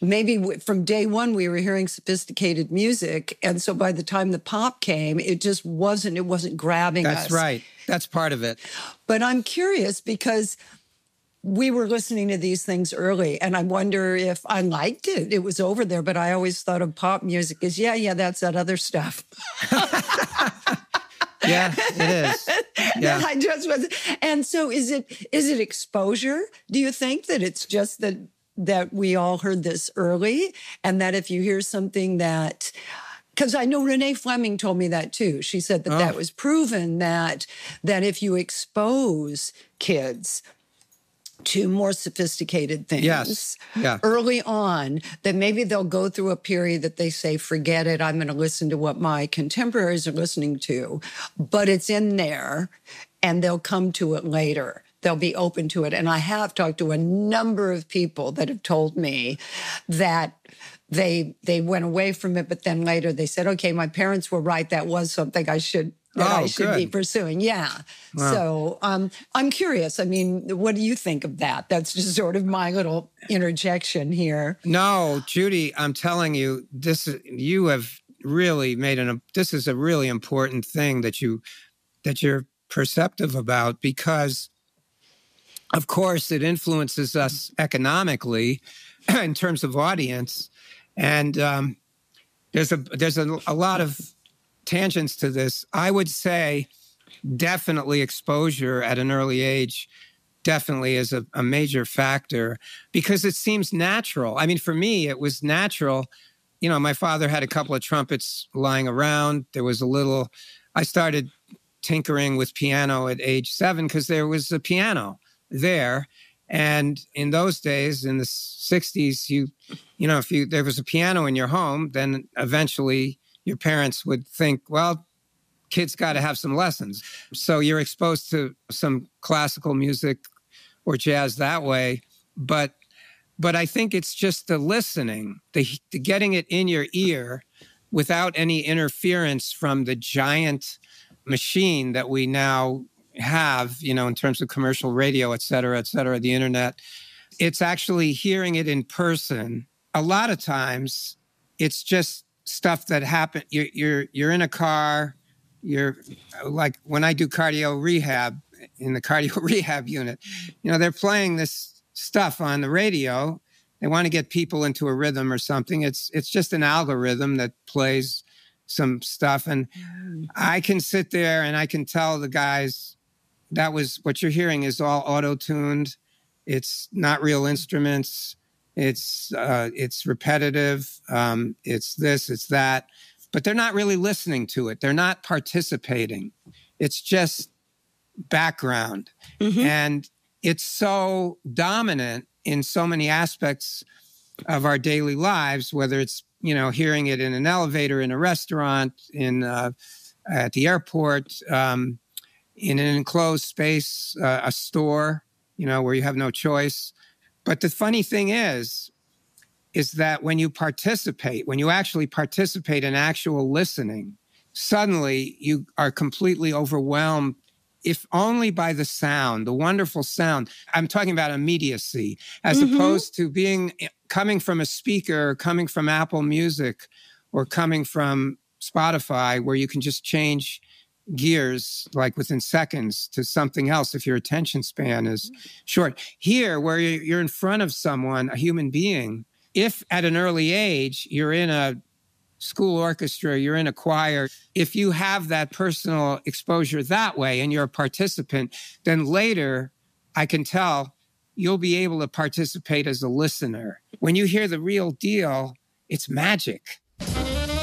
maybe from day one, we were hearing sophisticated music. And so by the time the pop came, it wasn't grabbing us. That's right. That's part of it. But I'm curious because we were listening to these things early, and I wonder if I liked it. It was over there, but I always thought of pop music as, that's that other stuff. Yeah, it is. Yeah. I just was. And so is it exposure? Do you think that it's just that we all heard this early, and that if you hear something that, because I know Renee Fleming told me that too. She said that was proven that if you expose kids to more sophisticated things early on, that maybe they'll go through a period that they say, forget it, I'm going to listen to what my contemporaries are listening to. But it's in there, and they'll come to it later. They'll be open to it. And I have talked to a number of people that have told me that they went away from it, but then later they said, okay, my parents were right. That was something I should be pursuing. Yeah. Wow. So I'm curious. I mean, what do you think of that? That's just sort of my little interjection here. No, Judy, I'm telling you, you have really this is a really important thing that you're perceptive about, because of course it influences us economically in terms of audience. And there's a lot of tangents to this. I would say definitely exposure at an early age definitely is a major factor, because it seems natural. I mean, for me, it was natural. You know, my father had a couple of trumpets lying around. I started tinkering with piano at age 7 because there was a piano there. And in those days, in the 60s, if there was a piano in your home, then eventually your parents would think, well, kids got to have some lessons. So you're exposed to some classical music or jazz that way. But I think it's just the listening, the getting it in your ear without any interference from the giant machine that we now have, in terms of commercial radio, et cetera, the internet. It's actually hearing it in person. A lot of times it's just stuff that happened. You're in a car. You're like, when I do cardio rehab in the cardio rehab unit, they're playing this stuff on the radio. They want to get people into a rhythm or something. It's just an algorithm that plays some stuff. And I can sit there and I can tell the guys, that was what you're hearing is all auto-tuned. It's not real instruments. It's repetitive. It's this, it's that, but they're not really listening to it. They're not participating. It's just background. Mm-hmm. And it's so dominant in so many aspects of our daily lives, whether it's, hearing it in an elevator, in a restaurant, at the airport, in an enclosed space, a store, where you have no choice. But the funny thing is that when you actually participate in actual listening, suddenly you are completely overwhelmed, if only by the sound, the wonderful sound. I'm talking about immediacy, as opposed to coming from a speaker, coming from Apple Music, or coming from Spotify, where you can just change gears like within seconds to something else if your attention span is short. Here, where you're in front of someone, a human being, if at an early age you're in a school orchestra, you're in a choir, if you have that personal exposure that way and you're a participant, then later, I can tell, you'll be able to participate as a listener. When you hear the real deal, it's magic.